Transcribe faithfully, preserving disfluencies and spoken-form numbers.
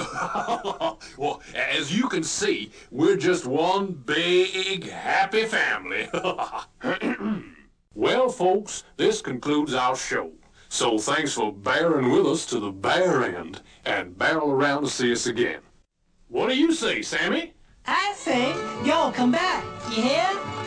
Well, as you can see, we're just one big happy family. Well, folks, this concludes our show. So thanks for bearing with us to the bare end, and barrel around to see us again. What do you say, Sammy? I say, y'all come back. You hear?